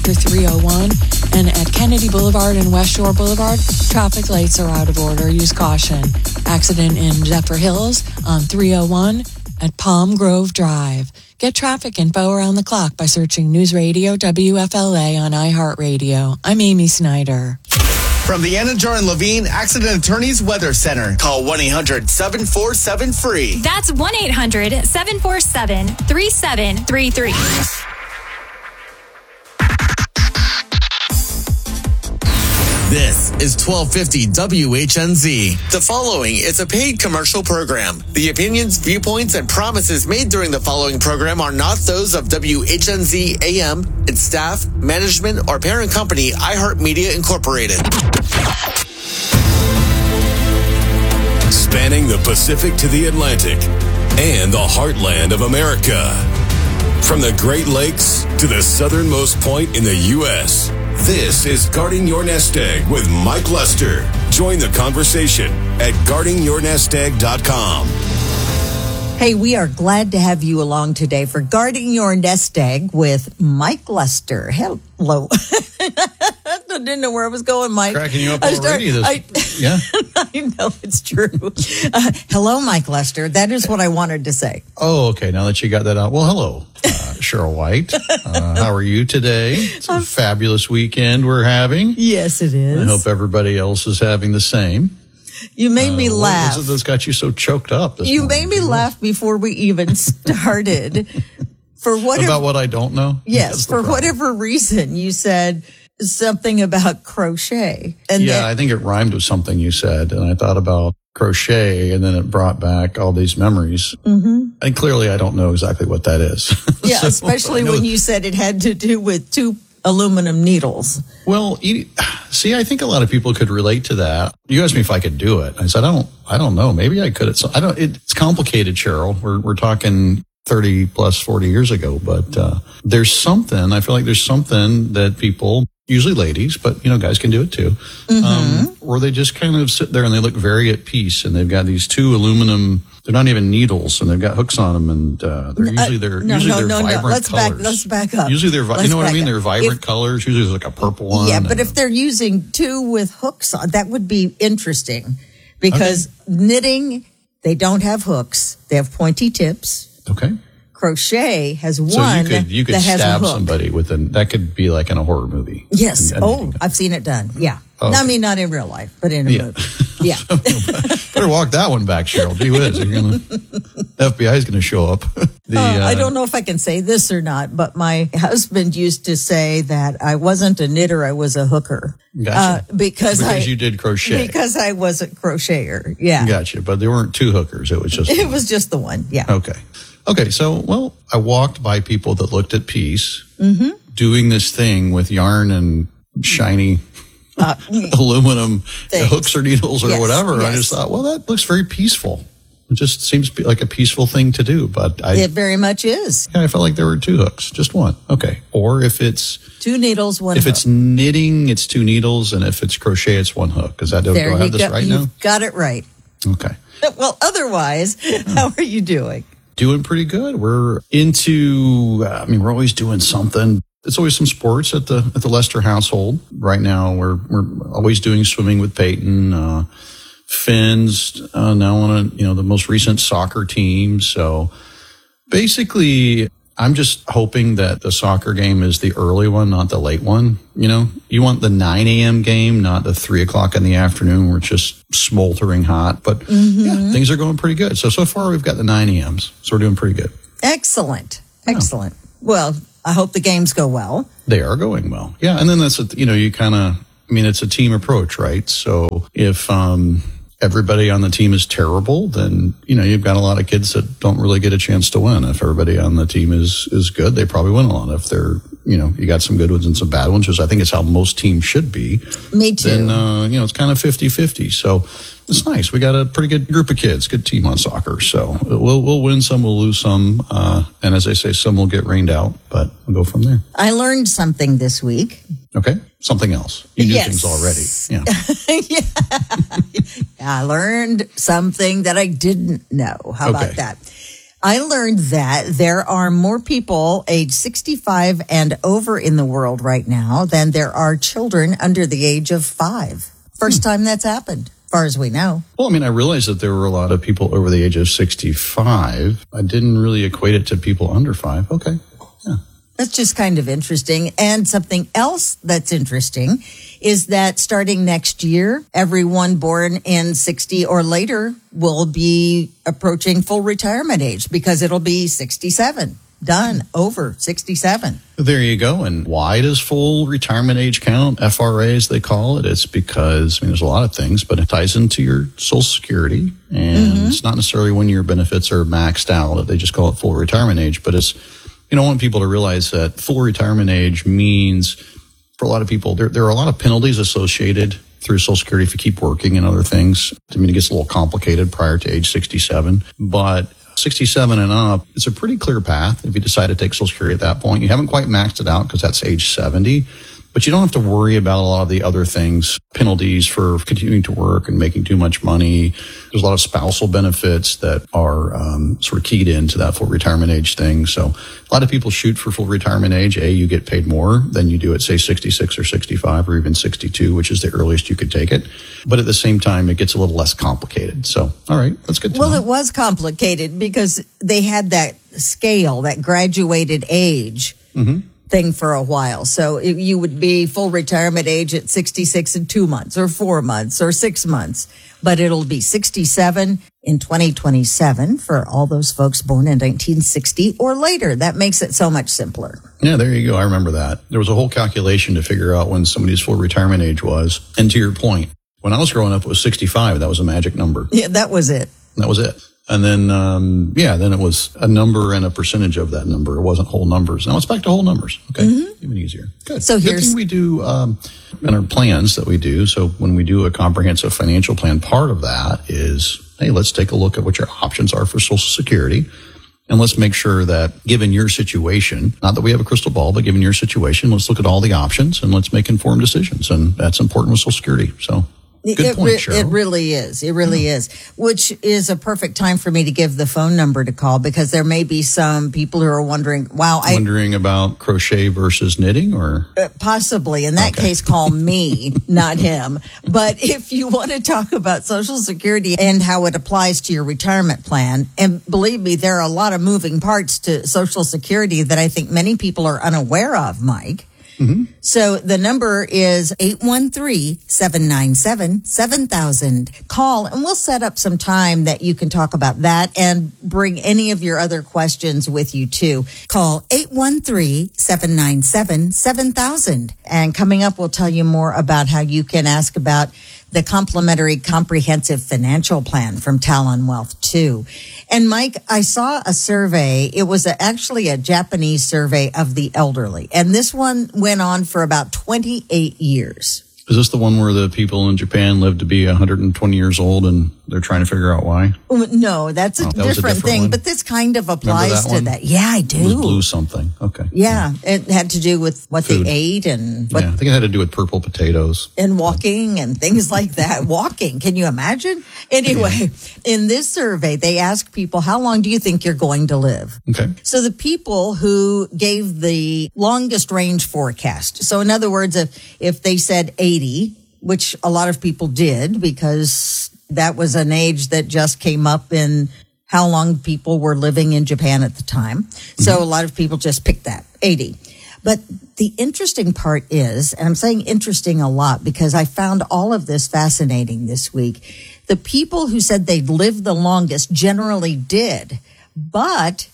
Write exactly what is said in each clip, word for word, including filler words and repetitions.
after three oh one. And at Kennedy Boulevard and West Shore Boulevard, traffic lights are out of order. Use caution. Accident in Zephyr Hills on three oh one at Palm Grove Drive. Get traffic info around the clock by searching News Radio W F L A on iHeartRadio. I'm Amy Snyder. From the Anidjar and Levine Accident Attorneys Weather Center, call one eight hundred seven four seven free. That's one eight hundred seven four seven three seven three three. This is twelve fifty W H N Z. The following is a paid commercial program. The opinions, viewpoints, and promises made during the following program are not those of W H N Z A M, its staff, management, or parent company, iHeartMedia Incorporated. Spanning the Pacific to the Atlantic and the heartland of America. From the Great Lakes to the southernmost point in the U S, this is Guarding Your Nest Egg with Mike Lester. Join the conversation at guarding your nest egg dot com. Hey, we are glad to have you along today for Guarding Your Nest Egg with Mike Lester. Hello. I didn't know where I was going, Mike. Cracking you up I already. Start, this, I, yeah, I know it's true. Uh, hello, Mike Lester. That is what I wanted to say. Oh, okay. Now that you got that out. Well, hello, uh, Cheryl White. Uh, how are you today? It's a fabulous weekend we're having. Yes, it is. I hope everybody else is having the same. You made uh, me laugh. What was it that's got you so choked up this You morning? made me laugh before we even started. For whatever, About what I don't know? Yes, for whatever reason, you said something about crochet. And yeah, then, I think it rhymed with something you said, and I thought about crochet, and then it brought back all these memories. Mm-hmm. And clearly, I don't know exactly what that is. Yeah, so especially when you said it had to do with two aluminum needles. Well, you, see, I think a lot of people could relate to that. You asked me if I could do it. I said, I don't, I don't know. Maybe I could. It's, I don't. It's complicated, Cheryl. We're we're talking thirty plus forty years ago, but uh, there's something. I feel like there's something that people, usually ladies, but you know, guys can do it too, mm-hmm. um, where they just kind of sit there and they look very at peace, and they've got these two aluminum. They're not even needles, and they've got hooks on them, and uh, they're usually they're uh, no, usually no, they're no, vibrant no. Let's colors. back. Let's back up. Usually they're, let's you know what I mean? Up. They're vibrant if, colors. Usually there's like a purple one. Yeah, but if they're using two with hooks on, that would be interesting, because okay. knitting, they don't have hooks; they have pointy tips. Okay. Crochet has one. So you could you could that has stab a hook. somebody with an that could be like in a horror movie. Yes. And, and oh, I've seen it done. Yeah. Oh, okay. I mean, not in real life, but in a yeah. movie. Yeah. Better walk that one back, Cheryl. Gee whiz, you're gonna, F B I is going to show up. The, uh, uh, I don't know if I can say this or not, but my husband used to say that I wasn't a knitter, I was a hooker. Gotcha. Uh, because because I, you did crochet. Because I was a crocheter. Yeah. Gotcha. But there weren't two hookers. It was just It was just the one. Yeah. Okay. Okay. So, well, I walked by people that looked at peace mm-hmm. doing this thing with yarn and shiny uh, aluminum things. hooks or needles or yes, whatever. Yes. I just thought, well, that looks very peaceful. It just seems like a peaceful thing to do. But I, it very much is. Yeah, I felt like there were two hooks, just one. Okay. Or if it's two needles, one if hook. If it's knitting, it's two needles. And if it's crochet, it's one hook. Is that, do, there do I have you this go. right You've now? Got it right. Okay. Well, otherwise, how are you doing? Doing pretty good. We're into, I mean, we're always doing something. It's always some sports at the at the Lester household. Right now, we're we're always doing swimming with Peyton. Uh, Finn's uh, now on a, you know, the most recent soccer team. So basically, I'm just hoping that the soccer game is the early one, not the late one. You know, you want the nine a.m. game, not the three o'clock in the afternoon where it's just smoldering hot. But mm-hmm. yeah, things are going pretty good. So, so far we've got the nine a.m.s. So we're doing pretty good. Excellent. Excellent. Oh. Well, I hope the games go well. They are going well. Yeah. And then that's, a, you know, you kind of, I mean, it's a team approach, right? So if, um, everybody on the team is terrible, then, you know, you've got a lot of kids that don't really get a chance to win. If everybody on the team is, is good, they probably win a lot. If they're, you know, you got some good ones and some bad ones, which I think is how most teams should be. Me too. Then, uh, you know, it's kind of fifty-fifty. So it's nice. We got a pretty good group of kids, good team on soccer. So we'll, we'll win some, we'll lose some. Uh, and as I say, some will get rained out, but we'll go from there. I learned something this week. Okay. Something else. You knew yes. things already. Yeah. yeah. I learned something that I didn't know. How okay. about that? I learned that there are more people age sixty-five and over in the world right now than there are children under the age of five. First time that's happened, as far as we know. Well, I mean, I realized that there were a lot of people over the age of sixty-five. I didn't really equate it to people under five. Okay. Yeah. That's just kind of interesting. And something else that's interesting is that starting next year, everyone born in sixty or later will be approaching full retirement age because it'll be sixty-seven. Done. Over. sixty-seven. There you go. And why does full retirement age count? F R A, as they call it. It's because, I mean, there's a lot of things, but it ties into your Social Security. And mm-hmm. it's not necessarily when your benefits are maxed out. They just call it full retirement age. But it's, you know, I want people to realize that full retirement age means, for a lot of people, there, there are a lot of penalties associated through Social Security if you keep working and other things. I mean, it gets a little complicated prior to age sixty-seven. But sixty-seven and up, it's a pretty clear path if you decide to take Social Security at that point. You haven't quite maxed it out because that's age seventy. But you don't have to worry about a lot of the other things, penalties for continuing to work and making too much money. There's a lot of spousal benefits that are um, sort of keyed into that full retirement age thing. So a lot of people shoot for full retirement age. A, you get paid more than you do at, say, sixty-six or sixty-five or even sixty-two, which is the earliest you could take it. But at the same time, it gets a little less complicated. So, all right, that's good to well, know. It was complicated because they had that scale, that graduated age. Mm-hmm. thing for a while. So it, you would be full retirement age at sixty-six in two months or four months or six months, but it'll be sixty-seven in twenty twenty-seven for all those folks born in nineteen sixty or later. That makes it so much simpler. Yeah, there you go. I remember that. There was a whole calculation to figure out when somebody's full retirement age was. And to your point, when I was growing up, it was sixty-five. That was a magic number. Yeah, that was it. That was it. And then, um, yeah, then it was a number and a percentage of that number. It wasn't whole numbers. Now it's back to whole numbers. Okay. Mm-hmm. Even easier. Good. So Good here's thing we do, um, in our plans that we do. So when we do a comprehensive financial plan, part of that is, hey, let's take a look at what your options are for Social Security. And let's make sure that given your situation, not that we have a crystal ball, but given your situation, let's look at all the options and let's make informed decisions. And that's important with Social Security. So. Good it, point, re- Cheryl. It really is. It really yeah. is. Which is a perfect time for me to give the phone number to call because there may be some people who are wondering, wow, I... Wondering about crochet versus knitting or... Uh, possibly. In that okay. case, call me, not him. But if you want to talk about Social Security and how it applies to your retirement plan, and believe me, there are a lot of moving parts to Social Security that I think many people are unaware of, Mike. Mm-hmm. So the number is eight one three, seven nine seven, seven thousand. Call and we'll set up some time that you can talk about that and bring any of your other questions with you too. Call eight one three, seven nine seven, seven thousand. And coming up, we'll tell you more about how you can ask about the complimentary comprehensive financial plan from Talon Wealth too. And Mike, I saw a survey. It was a, actually a Japanese survey of the elderly. And this one went on for about twenty-eight years. Is this the one where the people in Japan live to be one hundred twenty years old and they're trying to figure out why? No, that's a, oh, that different, a different thing, one? but this kind of applies that to one? that. Yeah, I do. It was blue something. Okay. Yeah, yeah. It had to do with what Food. they ate and what, yeah, I think it had to do with purple potatoes. And walking and things like that. Walking, can you imagine? Anyway, in this survey, they asked people, how long do you think you're going to live? Okay. So the people who gave the longest range forecast, so in other words, if, if they said eighty, which a lot of people did because that was an age that just came up in how long people were living in Japan at the time. Mm-hmm. So a lot of people just picked that, eighty. But the interesting part is, and I'm saying interesting a lot because I found all of this fascinating this week, the people who said they'd lived the longest generally did, but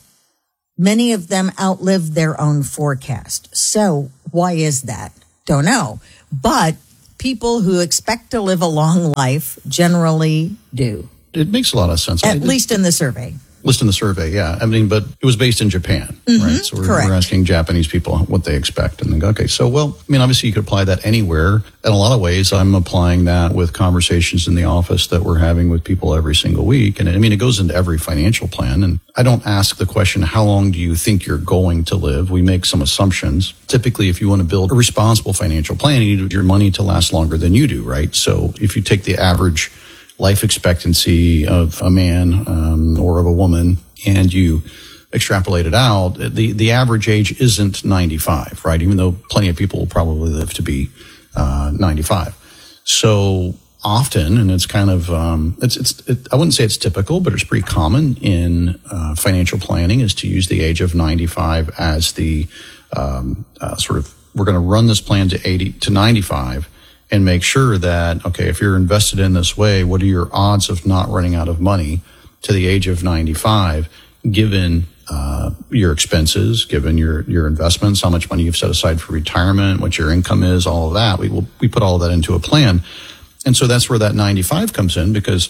many of them outlived their own forecast. So why is that? Don't know. But people who expect to live a long life generally do. It makes a lot of sense. At I least in the survey. List in the survey, yeah. I mean, but it was based in Japan, mm-hmm, right? So we're, correct. we're asking Japanese people what they expect. And then go, okay, so, well, I mean, obviously you could apply that anywhere. In a lot of ways, I'm applying that with conversations in the office that we're having with people every single week. And I mean, it goes into every financial plan. And I don't ask the question, how long do you think you're going to live? We make some assumptions. Typically, if you want to build a responsible financial plan, you need your money to last longer than you do, right? So if you take the average life expectancy of a man um, or of a woman and you extrapolate it out, the, the average age isn't ninety-five, right? Even though plenty of people will probably live to be uh, ninety-five. So often, and it's kind of, um, it's, it's, it, I wouldn't say it's typical, but it's pretty common in uh, financial planning is to use the age of ninety-five as the um, uh, sort of, we're going to run this plan to eighty to ninety-five and make sure that, okay, if you're invested in this way, what are your odds of not running out of money to the age of ninety-five, given uh, your expenses, given your, your investments, how much money you've set aside for retirement, what your income is, all of that. We will, we put all of that into a plan. And so that's where that ninety-five comes in, because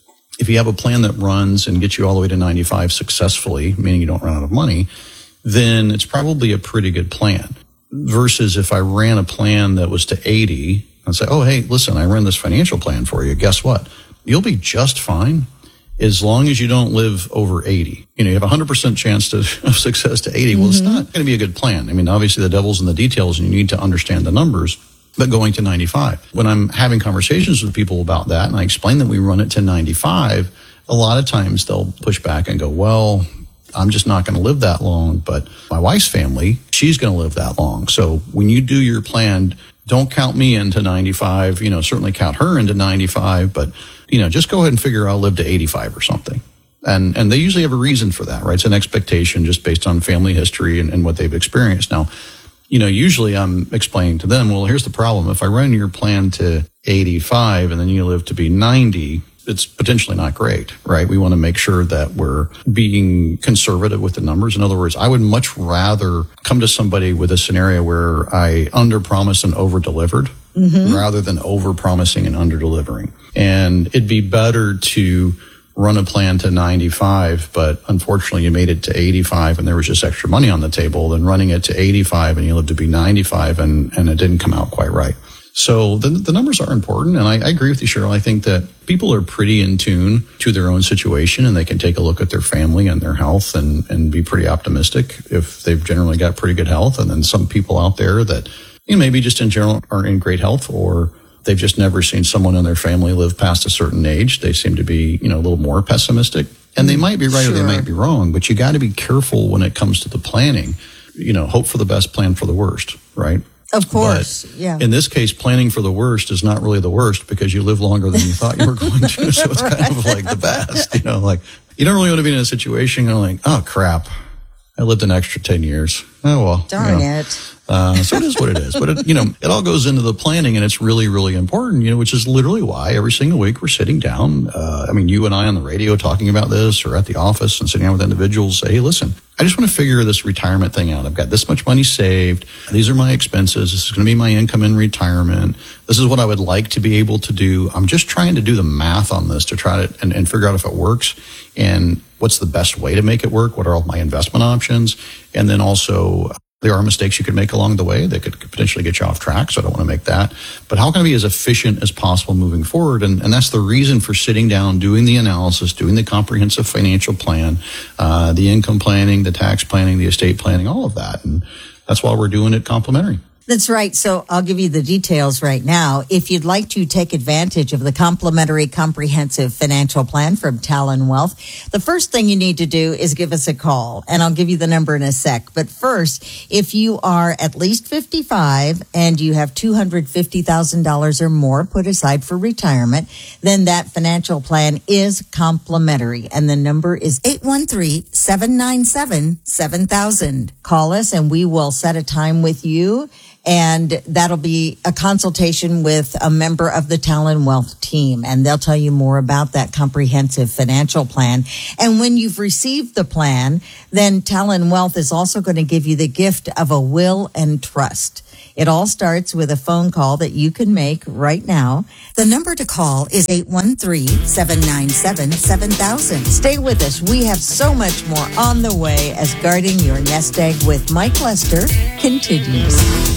if you have a plan that runs and gets you all the way to ninety-five successfully, meaning you don't run out of money, then it's probably a pretty good plan. Versus if I ran a plan that was to eighty and say, oh, hey, listen, I ran this financial plan for you. Guess what? You'll be just fine as long as you don't live over eighty. You know, you have a one hundred percent chance to, of success to eighty. Well, mm-hmm. It's not going to be a good plan. I mean, obviously the devil's in the details and you need to understand the numbers, but going to ninety-five. When I'm having conversations with people about that and I explain that we run it to ninety-five, a lot of times they'll push back and go, well, I'm just not going to live that long, but my wife's family, she's going to live that long. So when you do your plan, don't count me into ninety-five, you know, certainly count her into ninety-five, but, you know, just go ahead and figure I'll live to eighty-five or something. And and they usually have a reason for that, right? It's an expectation just based on family history and, and what they've experienced. Now, you know, usually I'm explaining to them, well, here's the problem. If I run your plan to eighty-five and then you live to be ninety, it's potentially not great, right? We want to make sure that we're being conservative with the numbers. In other words, I would much rather come to somebody with a scenario where I underpromised and over-delivered mm-hmm. rather than over-promising and under-delivering. And it'd be better to run a plan to ninety-five, but unfortunately you made it to eighty-five and there was just extra money on the table, than running it to eighty-five and you lived to be ninety-five and, and it didn't come out quite right. So the, the numbers are important. And I, I agree with you, Cheryl. I think that people are pretty in tune to their own situation and they can take a look at their family and their health and, and be pretty optimistic if they've generally got pretty good health. And then some people out there that, you know, maybe just in general aren't in great health, or they've just never seen someone in their family live past a certain age. They seem to be, you know, a little more pessimistic, and they might be right sure. or they might be wrong, but you got to be careful when it comes to the planning. You know, hope for the best, plan for the worst, right? Of course, but yeah. In this case, planning for the worst is not really the worst because you live longer than you thought you were going to. So it's right. kind of like the best, you know, like you don't really want to be in a situation you're like, oh crap, I lived an extra ten years. Oh, well. Darn you know. it. Uh, so it is what it is. But, it, you know, it all goes into the planning, and it's really, really important, you know, which is literally why every single week we're sitting down. Uh, I mean, you and I on the radio talking about this, or at the office and sitting down with individuals, say, hey, listen, I just want to figure this retirement thing out. I've got this much money saved. These are my expenses. This is going to be my income in retirement. This is what I would like to be able to do. I'm just trying to do the math on this to try to and, and figure out if it works and what's the best way to make it work. What are all my investment options? And then also, there are mistakes you could make along the way that could potentially get you off track, so I don't want to make that. But how can I be as efficient as possible moving forward? And, and that's the reason for sitting down, doing the analysis, doing the comprehensive financial plan, uh, the income planning, the tax planning, the estate planning, all of that. And that's why we're doing it complimentary. That's right. So I'll give you the details right now. If you'd like to take advantage of the complimentary comprehensive financial plan from Talon Wealth, the first thing you need to do is give us a call, and I'll give you the number in a sec. But first, if you are at least fifty-five and you have two hundred fifty thousand dollars or more put aside for retirement, then that financial plan is complimentary. And the number is eight one three, seven nine seven, seven thousand. Call us and we will set a time with you. And that'll be a consultation with a member of the Talon Wealth team. And they'll tell you more about that comprehensive financial plan. And when you've received the plan, then Talon Wealth is also going to give you the gift of a will and trust. It all starts with a phone call that you can make right now. The number to call is eight one three, seven nine seven, seven thousand. Stay with us. We have so much more on the way as Guarding Your Nest Egg with Mike Lester continues.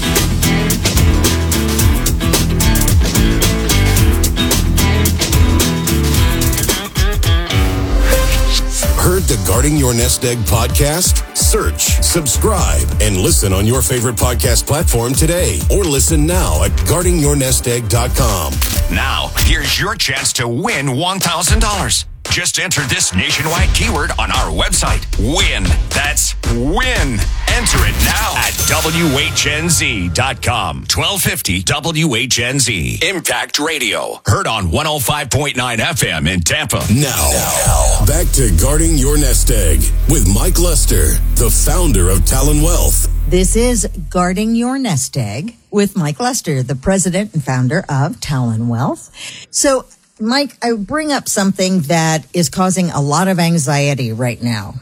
Heard the Guarding Your Nest Egg podcast? Search, subscribe, and listen on your favorite podcast platform today. Or listen now at guarding your nest egg dot com. Now, here's your chance to win one thousand dollars. Just enter this nationwide keyword on our website. WIN. That's WIN. Enter it now at W H N Z dot com. twelve fifty W H N Z. Impact Radio. Heard on one oh five point nine F M in Tampa. Now, now, back to Guarding Your Nest Egg with Mike Lester, the founder of Talon Wealth. This is Guarding Your Nest Egg with Mike Lester, the president and founder of Talon Wealth. So, Mike, I bring up something that is causing a lot of anxiety right now.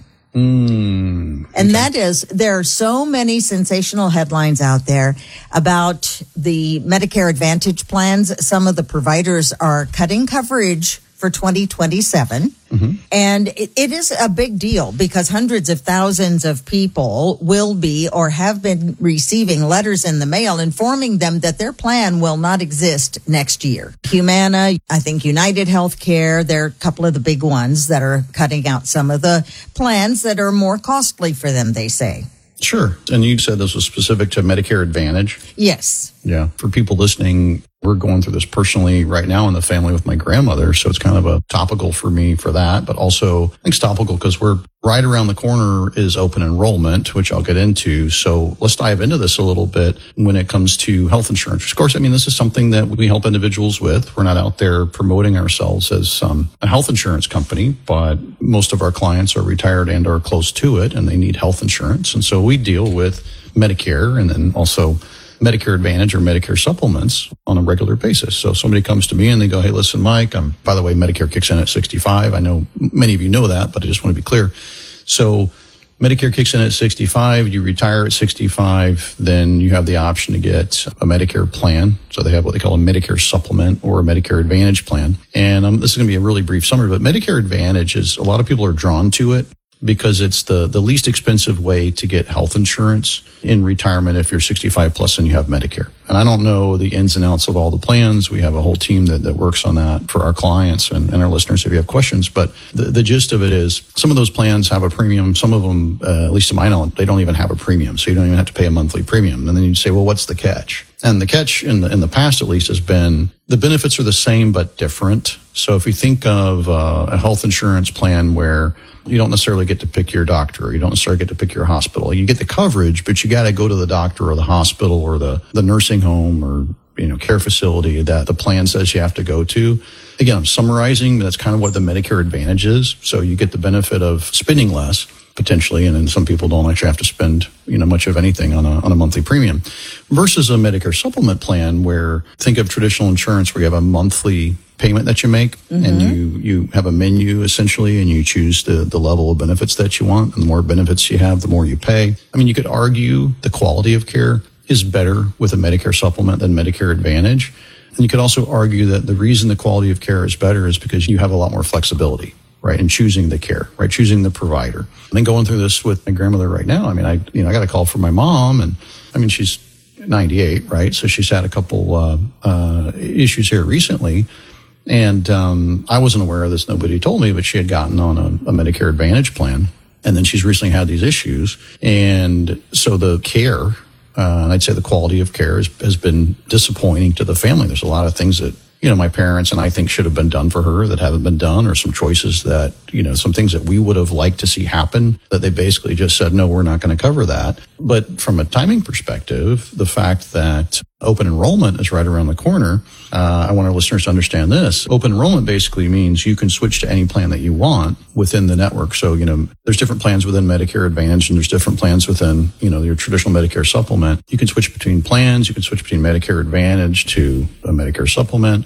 Mm, okay. And that is, there are so many sensational headlines out there about the Medicare Advantage plans. Some of the providers are cutting coverage for twenty twenty-seven. Mm-hmm. And it, it is a big deal because hundreds of thousands of people will be or have been receiving letters in the mail informing them that their plan will not exist next year. Humana, I think United Healthcare, they're a couple of the big ones that are cutting out some of the plans that are more costly for them, they say. Sure. And you said this was specific to Medicare Advantage? Yes. Yeah. For people listening, we're going through this personally right now in the family with my grandmother. So it's kind of a topical for me for that, but also I think it's topical because we're right around the corner is open enrollment, which I'll get into. So let's dive into this a little bit when it comes to health insurance. Of course, I mean, this is something that we help individuals with. We're not out there promoting ourselves as um, a health insurance company, but most of our clients are retired and are close to it and they need health insurance. And so we deal with Medicare and then also Medicare Advantage or Medicare supplements on a regular basis. So if somebody comes to me and they go, hey, listen, Mike, um, by the way, Medicare kicks in at sixty-five. I know many of you know that, but I just want to be clear. So Medicare kicks in at sixty-five, you retire at sixty-five, then you have the option to get a Medicare plan. So they have what they call a Medicare supplement or a Medicare Advantage plan. And um, this is going to be a really brief summary, but Medicare Advantage is, a lot of people are drawn to it because it's the, the least expensive way to get health insurance in retirement if you're sixty-five plus and you have Medicare. And I don't know the ins and outs of all the plans. We have a whole team that, that works on that for our clients and, and our listeners if you have questions. But the, the gist of it is some of those plans have a premium. Some of them, uh, at least to my knowledge, they don't even have a premium. So you don't even have to pay a monthly premium. And then you say, well, what's the catch? And the catch in the, in the past, at least, has been the benefits are the same but different. So if you think of uh, a health insurance plan where you don't necessarily get to pick your doctor, you don't necessarily get to pick your hospital. You get the coverage, but you got to go to the doctor or the hospital or the, the nursing home or, you know, care facility that the plan says you have to go to. Again, I'm summarizing. That's kind of what the Medicare Advantage is. So you get the benefit of spending less potentially, and then some people don't actually have to spend, you know, much of anything on a on a monthly premium, versus a Medicare supplement plan where think of traditional insurance where you have a monthly payment that you make, mm-hmm. and you you have a menu essentially, and you choose the the level of benefits that you want. And the more benefits you have, the more you pay. I mean, you could argue the quality of care is better with a Medicare supplement than Medicare Advantage. And you could also argue that the reason the quality of care is better is because you have a lot more flexibility, right, in choosing the care, right, choosing the provider. And then going through this with my grandmother right now, I mean, I you know I got a call from my mom, and I mean, she's ninety-eight, right? So she's had a couple uh, uh, issues here recently. And um, I wasn't aware of this. Nobody told me, but she had gotten on a, a Medicare Advantage plan. And then she's recently had these issues. And so the care, uh, and I'd say the quality of care has, has been disappointing to the family. There's a lot of things that, you know, my parents and I think should have been done for her that haven't been done, or some choices that, you know, some things that we would have liked to see happen that they basically just said, no, we're not going to cover that. But from a timing perspective, the fact that open enrollment is right around the corner, uh, I want our listeners to understand this. Open enrollment basically means you can switch to any plan that you want within the network. So, you know, there's different plans within Medicare Advantage, and there's different plans within, you know, your traditional Medicare supplement. You can switch between plans. You can switch between Medicare Advantage to a Medicare supplement.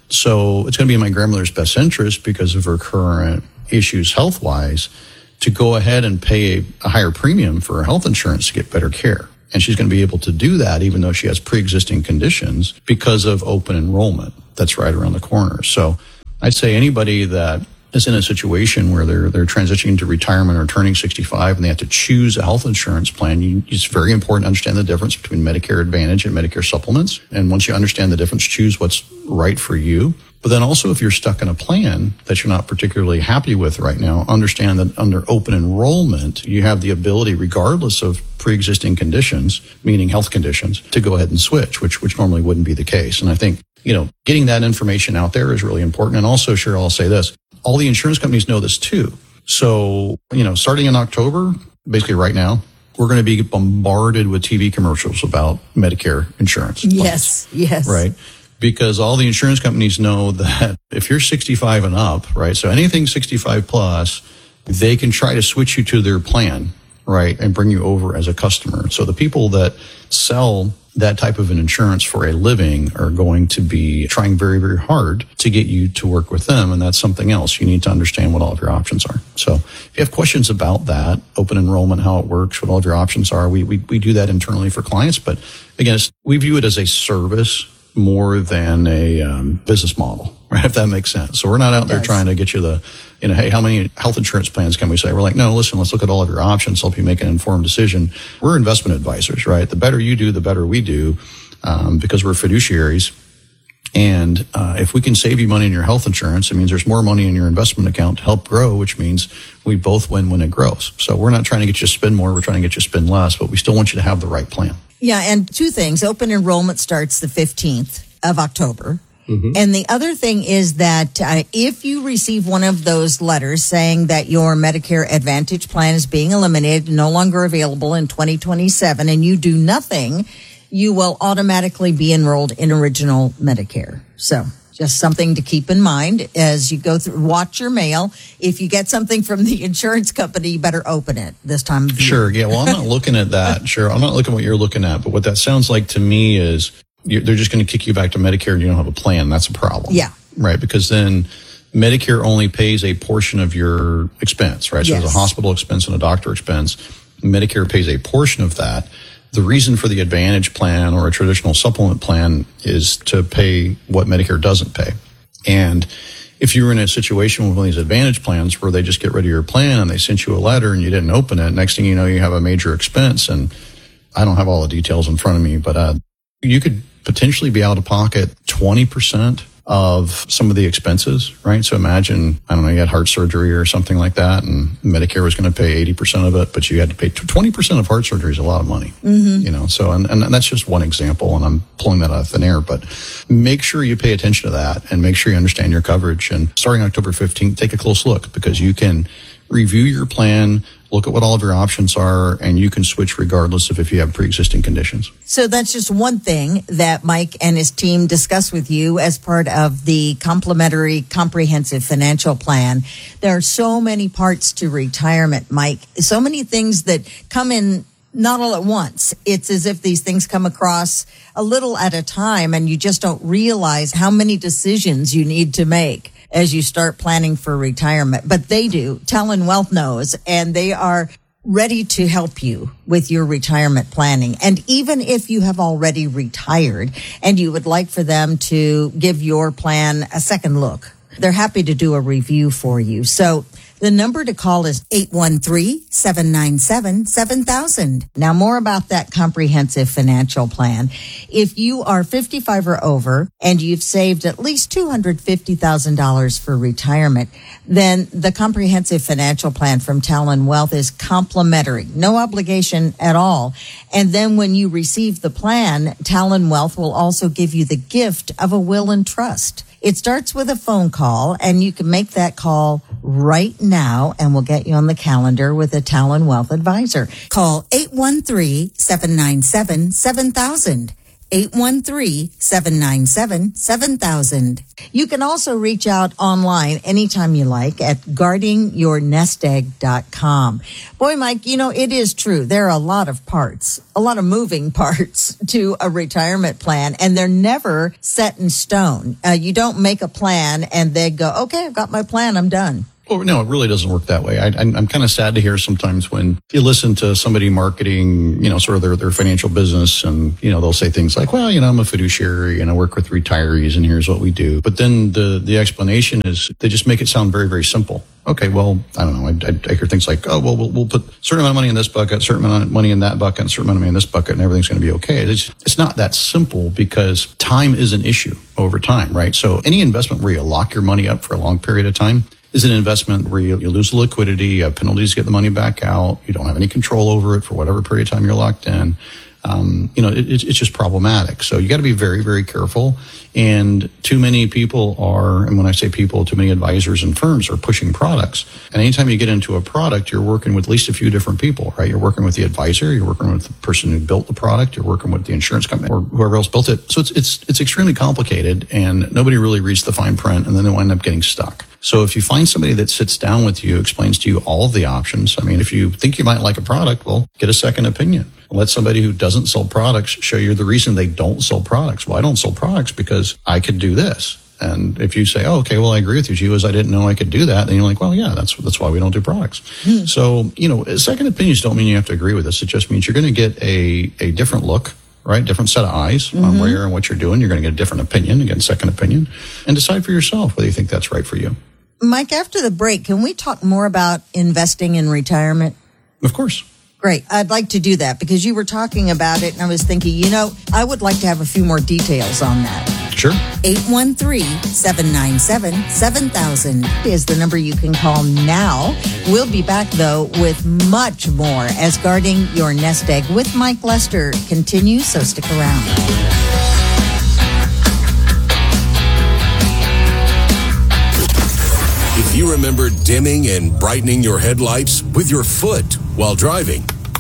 So it's going to be in my grandmother's best interest, because of her current issues health-wise, to go ahead and pay a, a higher premium for her health insurance to get better care. And she's going to be able to do that even though she has pre-existing conditions because of open enrollment that's right around the corner. So I'd say anybody that is in a situation where they're they're transitioning to retirement or turning sixty-five and they have to choose a health insurance plan, you, it's very important to understand the difference between Medicare Advantage and Medicare supplements. And once you understand the difference, choose what's right for you. But then also, if you're stuck in a plan that you're not particularly happy with right now, understand that under open enrollment, you have the ability, regardless of pre-existing conditions, meaning health conditions, to go ahead and switch, which which normally wouldn't be the case. And I think you know, getting that information out there is really important. And also, Cheryl, I'll say this, all the insurance companies know this too. So, you know, starting in October, basically right now, we're going to be bombarded with T V commercials about Medicare insurance. Yes, plans, yes. Right? Because all the insurance companies know that if you're sixty-five and up, right, so anything sixty-five plus, they can try to switch you to their plan, right, and bring you over as a customer. So the people that sell that type of an insurance for a living are going to be trying very, very hard to get you to work with them. And that's something else. You need to understand what all of your options are. So if you have questions about that, open enrollment, how it works, what all of your options are, we, we, we do that internally for clients. But again, it's, we view it as a service more than a um, business model, right? If that makes sense. So we're not out there trying to get you the, you know, hey, how many health insurance plans can we say? We're like, no, listen, let's look at all of your options, help you make an informed decision. We're investment advisors, right? The better you do, the better we do, um, because we're fiduciaries. And uh, if we can save you money in your health insurance, it means there's more money in your investment account to help grow, which means we both win when it grows. So we're not trying to get you to spend more, we're trying to get you to spend less, but we still want you to have the right plan. Yeah, and two things. Open enrollment starts the fifteenth of October. Mm-hmm. And the other thing is that uh, if you receive one of those letters saying that your Medicare Advantage plan is being eliminated, no longer available in twenty twenty-seven, and you do nothing, you will automatically be enrolled in Original Medicare. So just something to keep in mind as you go through, watch your mail. If you get something from the insurance company, you better open it this time of year. Sure. Yeah. Well, I'm not looking at that. Sure. I'm not looking at what you're looking at. But what that sounds like to me is you're, they're just going to kick you back to Medicare and you don't have a plan. That's a problem. Yeah. Right. Because then Medicare only pays a portion of your expense, right? So Yes. there's a hospital expense and a doctor expense. Medicare pays a portion of that. The reason for the Advantage plan or a traditional supplement plan is to pay what Medicare doesn't pay. And if you were in a situation with one of these Advantage plans where they just get rid of your plan and they sent you a letter and you didn't open it, next thing you know, you have a major expense. And I don't have all the details in front of me, but uh, you could potentially be out of pocket twenty percent of some of the expenses, right? So imagine, I don't know, you had heart surgery or something like that, and Medicare was going to pay eighty percent of it, but you had to pay twenty percent of heart surgery is a lot of money, mm-hmm. you know? So, and, and that's just one example, and I'm pulling that out of thin air, but make sure you pay attention to that and make sure you understand your coverage. And starting October fifteenth, take a close look because you can review your plan, look at what all of your options are, and you can switch regardless of if you have pre-existing conditions. So that's just one thing that Mike and his team discuss with you as part of the complimentary comprehensive financial plan. There are so many parts to retirement, Mike, so many things that come in not all at once. It's as if these things come across a little at a time and you just don't realize how many decisions you need to make as you start planning for retirement. But they do. Talon Wealth knows, and they are ready to help you with your retirement planning. And even if you have already retired and you would like for them to give your plan a second look, they're happy to do a review for you. So the number to call is eight one three, seven nine seven, seven thousand. Now, more about that comprehensive financial plan. If you are fifty-five or over and you've saved at least two hundred fifty thousand dollars for retirement, then the comprehensive financial plan from Talon Wealth is complimentary, no obligation at all. And then when you receive the plan, Talon Wealth will also give you the gift of a will and trust. It starts with a phone call, and you can make that call right now, and we'll get you on the calendar with a Talon Wealth advisor. Call eight one three, seven nine seven, seven thousand. eight one three, seven nine seven, seven thousand. You can also reach out online anytime you like at guarding your nest egg dot com. Boy, Mike, you know, it is true. There are a lot of parts, a lot of moving parts to a retirement plan, and they're never set in stone. Uh, you don't make a plan and they go, okay, I've got my plan, I'm done. Well, no, it really doesn't work that way. I, I'm, I'm kind of sad to hear sometimes when you listen to somebody marketing, you know, sort of their, their financial business, and, you know, they'll say things like, well, you know, I'm a fiduciary and I work with retirees and here's what we do. But then the, the explanation is they just make it sound very, very simple. Okay, well, I don't know. I, I hear things like, oh, well, we'll, we'll put a certain amount of money in this bucket, a certain amount of money in that bucket, a certain amount of money in this bucket, and everything's going to be okay. It's, it's not that simple because time is an issue over time, right? So any investment where you lock your money up for a long period of time is an investment where you, you lose the liquidity, you have penalties to get the money back out, you don't have any control over it for whatever period of time you're locked in. um, you know, it, it's just problematic. So you got to be very, very careful. And too many people are, and when I say people, too many advisors and firms are pushing products. And anytime you get into a product, you're working with at least a few different people, right? You're working with the advisor, you're working with the person who built the product, you're working with the insurance company or whoever else built it. So it's it's it's extremely complicated, and nobody really reads the fine print, and then they wind up getting stuck. So if you find somebody that sits down with you, explains to you all of the options, I mean, if you think you might like a product, well, get a second opinion. Let somebody who doesn't sell products show you the reason they don't sell products. Well, I don't sell products because I could do this. And if you say, oh, okay, well, I agree with you, Gee, I didn't know I could do that, then you're like, well, yeah, that's that's why we don't do products. Hmm. So, you know, second opinions don't mean you have to agree with us. It just means you're going to get a, a different look, right? Different set of eyes mm-hmm. on where you're and what you're doing. You're going to get a different opinion, again, second opinion, and decide for yourself whether you think that's right for you. Mike, after the break, can we talk more about investing in retirement? Of course. Great. I'd like to do that because you were talking about it and I was thinking, you know, I would like to have a few more details on that. Sure. eight one three, seven nine seven, seven thousand is the number you can call now. We'll be back, though, with much more as Guarding Your Nest Egg with Mike Lester continues, so stick around. If you remember dimming and brightening your headlights with your foot while driving,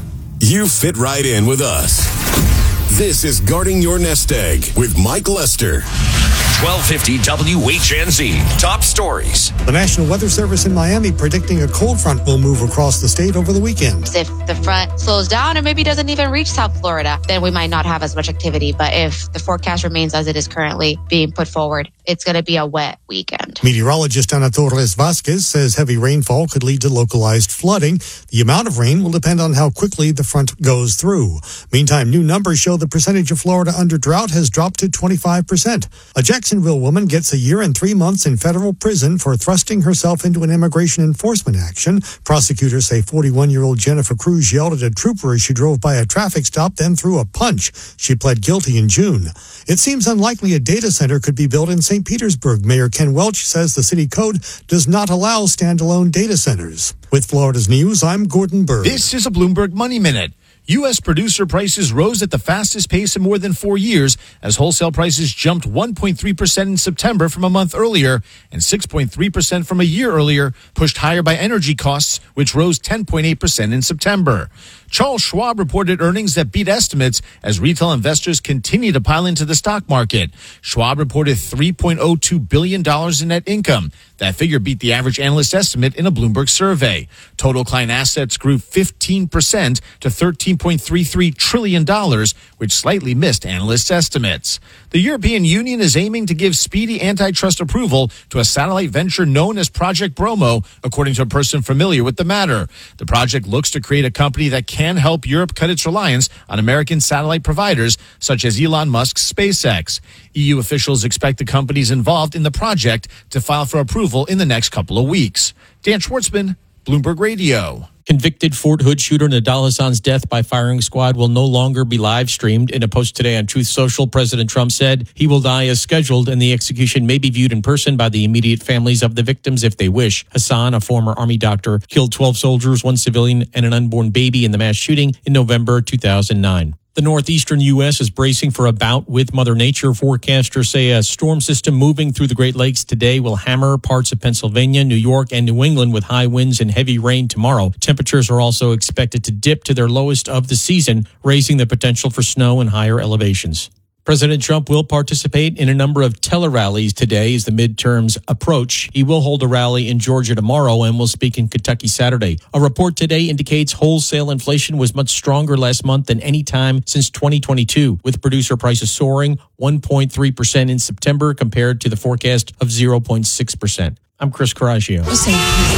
you fit right in with us. This is Guarding Your Nest Egg with Mike Lester. twelve fifty W H N Z. Top stories. The National Weather Service in Miami predicting a cold front will move across the state over the weekend. If the front slows down or maybe doesn't even reach South Florida, then we might not have as much activity. But if the forecast remains as it is currently being put forward, it's going to be a wet weekend. Meteorologist Ana Torres Vasquez says heavy rainfall could lead to localized flooding. The amount of rain will depend on how quickly the front goes through. Meantime, new numbers show the percentage of Florida under drought has dropped to twenty-five percent. A Jacksonville woman gets a year and three months in federal prison for thrusting herself into an immigration enforcement action. Prosecutors say forty-one-year-old Jennifer Cruz yelled at a trooper as she drove by a traffic stop, then threw a punch. She pled guilty in June. It seems unlikely a data center could be built in Saint Petersburg. Mayor Ken Welch says the city code does not allow standalone data centers. With Florida's News, I'm Gordon Berg. This is a Bloomberg Money Minute. U S producer prices rose at the fastest pace in more than four years as wholesale prices jumped one point three percent in September from a month earlier and six point three percent from a year earlier, pushed higher by energy costs, which rose ten point eight percent in September. Charles Schwab reported earnings that beat estimates as retail investors continue to pile into the stock market. Schwab reported three point oh two billion dollars in net income. That figure beat the average analyst estimate in a Bloomberg survey. Total client assets grew fifteen percent to thirteen point three three trillion dollars, which slightly missed analysts' estimates. The European Union is aiming to give speedy antitrust approval to a satellite venture known as Project Bromo, according to a person familiar with the matter. The project looks to create a company that can help Europe cut its reliance on American satellite providers, such as Elon Musk's SpaceX. E U officials expect the companies involved in the project to file for approval in the next couple of weeks. Dan Schwartzman, Bloomberg Radio. Convicted Fort Hood shooter Nidal Hassan's death by firing squad will no longer be live streamed. In a post today on Truth Social, President Trump said he will die as scheduled and the execution may be viewed in person by the immediate families of the victims if they wish. Hassan, a former Army doctor, killed twelve soldiers, one civilian, and an unborn baby in the mass shooting in November two thousand nine. The northeastern U S is bracing for a bout with Mother Nature. Forecasters say a storm system moving through the Great Lakes today will hammer parts of Pennsylvania, New York, and New England with high winds and heavy rain tomorrow. Temperatures are also expected to dip to their lowest of the season, raising the potential for snow and higher elevations. President Trump will participate in a number of tele-rallies today as the midterms approach. He will hold a rally in Georgia tomorrow and will speak in Kentucky Saturday. A report today indicates wholesale inflation was much stronger last month than any time since twenty twenty-two, with producer prices soaring one point three percent in September compared to the forecast of zero point six percent. I'm Chris Coraggio.